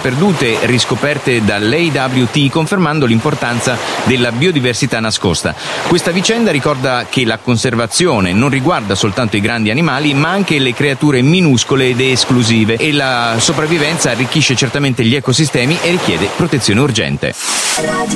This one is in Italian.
perdute riscoperte dall'AWT, confermando l'importanza della biodiversità nascosta. Questa vicenda ricorda che la conservazione non riguarda soltanto i grandi animali, ma anche le creature minuscole ed esclusive, e la sopravvivenza arricchisce certamente gli ecosistemi e richiede protezione urgente.